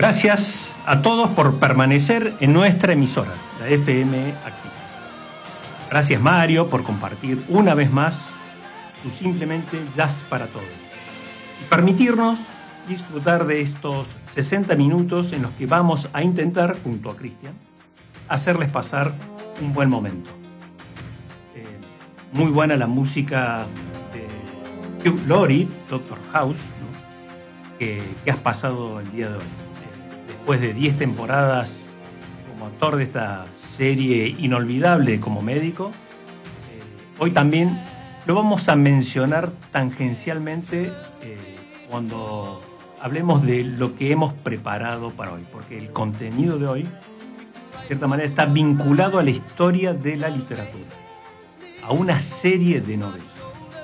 Gracias a todos por permanecer en nuestra emisora, la FM Activa. Gracias, Mario, por compartir una vez más tu Simplemente Jazz para Todos y permitirnos disfrutar de estos 60 minutos en los que vamos a intentar, junto a Cristian, hacerles pasar un buen momento. Muy buena la música de Hugh Laurie, Doctor House, ¿no? que has pasado el día de hoy. Después de 10 temporadas como actor de esta serie inolvidable como médico, hoy también lo vamos a mencionar tangencialmente cuando hablemos de lo que hemos preparado para hoy, porque el contenido de hoy, de cierta manera, está vinculado a la historia de la literatura, a una serie de novelas.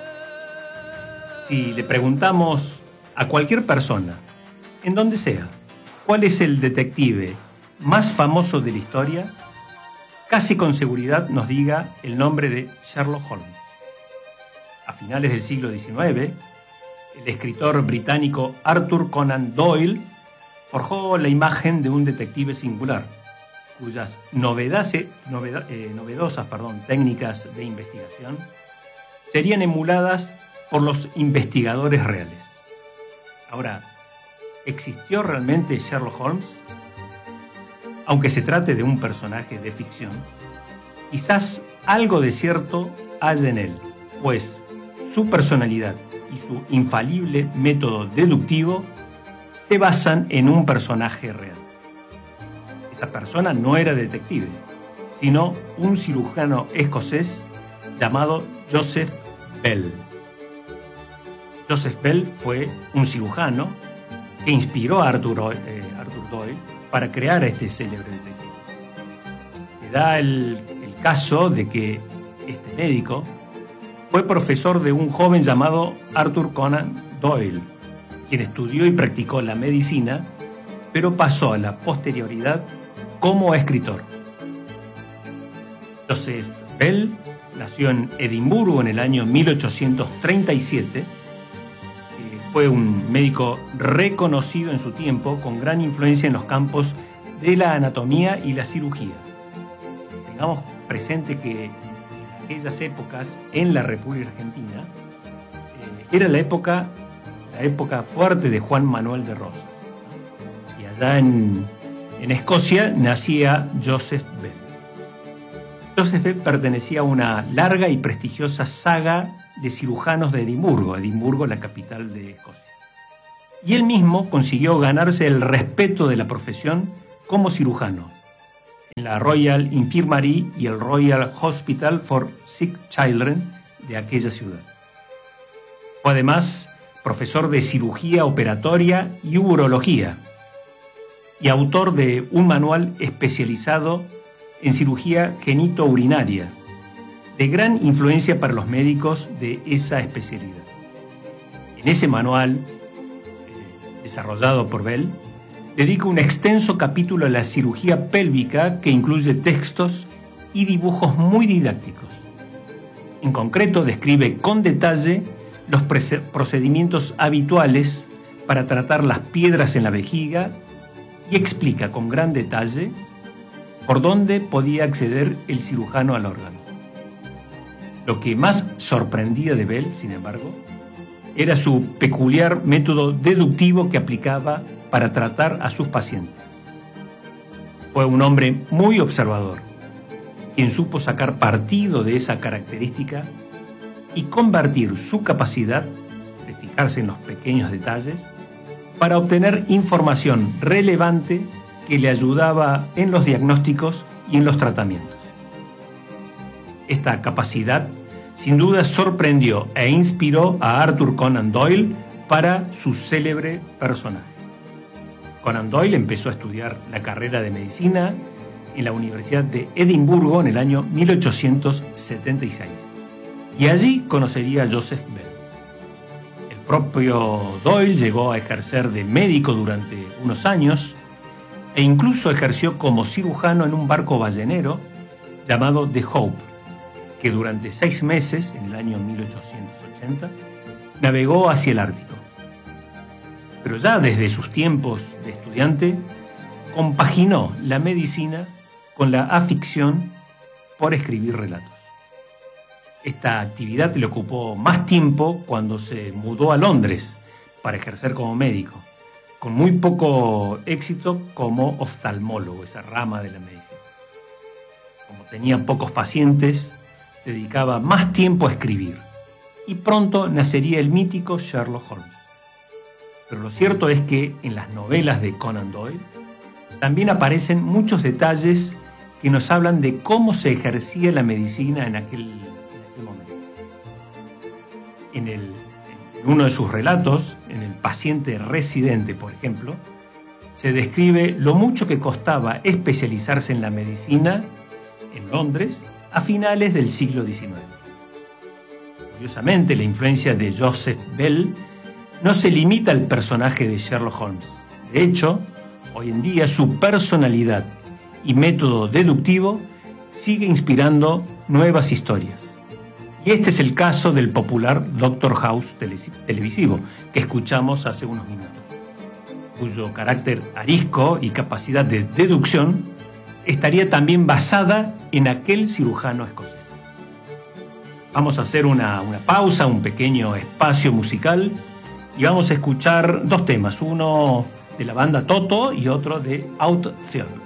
Si le preguntamos a cualquier persona, en donde sea, ¿cuál es el detective más famoso de la historia?, casi con seguridad nos diga el nombre de Sherlock Holmes. A finales del siglo XIX, el escritor británico Arthur Conan Doyle forjó la imagen de un detective singular, cuyas novedosas técnicas de investigación serían emuladas por los investigadores reales. Ahora, ¿existió realmente Sherlock Holmes? Aunque se trate de un personaje de ficción, quizás algo de cierto haya en él, pues su personalidad y su infalible método deductivo se basan en un personaje real. Esa persona no era detective, sino un cirujano escocés llamado Joseph Bell. Joseph Bell fue un cirujano que inspiró a Arthur Doyle para crear a este célebre detective. Se da el caso de que este médico fue profesor de un joven llamado Arthur Conan Doyle, quien estudió y practicó la medicina, pero pasó a la posterioridad como escritor. Joseph Bell nació en Edimburgo en el año 1837. Fue un médico reconocido en su tiempo, con gran influencia en los campos de la anatomía y la cirugía. Tengamos presente que en aquellas épocas, en la República Argentina, era la época fuerte de Juan Manuel de Rosas. Y allá en Escocia nacía Joseph Bell. Joseph Bell pertenecía a una larga y prestigiosa saga de cirujanos de Edimburgo, la capital de Escocia. Y él mismo consiguió ganarse el respeto de la profesión como cirujano en la Royal Infirmary y el Royal Hospital for Sick Children de aquella ciudad. Fue además profesor de cirugía operatoria y urología y autor de un manual especializado en cirugía genitourinaria, de gran influencia para los médicos de esa especialidad. En ese manual, desarrollado por Bell, dedica un extenso capítulo a la cirugía pélvica que incluye textos y dibujos muy didácticos. En concreto, describe con detalle los procedimientos habituales para tratar las piedras en la vejiga y explica con gran detalle por dónde podía acceder el cirujano al órgano. Lo que más sorprendía de Bell, sin embargo, era su peculiar método deductivo que aplicaba para tratar a sus pacientes. Fue un hombre muy observador, quien supo sacar partido de esa característica y convertir su capacidad de fijarse en los pequeños detalles para obtener información relevante que le ayudaba en los diagnósticos y en los tratamientos. Esta capacidad sin duda sorprendió e inspiró a Arthur Conan Doyle para su célebre personaje. Conan Doyle empezó a estudiar la carrera de medicina en la Universidad de Edimburgo en el año 1876 y allí conocería a Joseph Bell. El propio Doyle llegó a ejercer de médico durante unos años e incluso ejerció como cirujano en un barco ballenero llamado The Hope, que durante 6 meses, en el año 1880, navegó hacia el Ártico. pero ya desde sus tiempos de estudiante, compaginó la medicina con la afición por escribir relatos. Esta actividad le ocupó más tiempo cuando se mudó a Londres para ejercer como médico, con muy poco éxito como oftalmólogo, esa rama de la medicina. Como tenía pocos pacientes, dedicaba más tiempo a escribir y pronto nacería el mítico Sherlock Holmes. Pero lo cierto es que en las novelas de Conan Doyle también aparecen muchos detalles que nos hablan de cómo se ejercía la medicina en aquel momento. En uno de sus relatos, en El paciente residente, por ejemplo, se describe lo mucho que costaba especializarse en la medicina en Londres a finales del siglo XIX. Curiosamente, la influencia de Joseph Bell no se limita al personaje de Sherlock Holmes. De hecho, hoy en día su personalidad y método deductivo sigue inspirando nuevas historias. Y este es el caso del popular Doctor House televisivo que escuchamos hace unos minutos, cuyo carácter arisco y capacidad de deducción estaría también basada en aquel cirujano escocés. Vamos a hacer una pausa, un pequeño espacio musical y vamos a escuchar dos temas, uno de la banda Toto y otro de Outfield.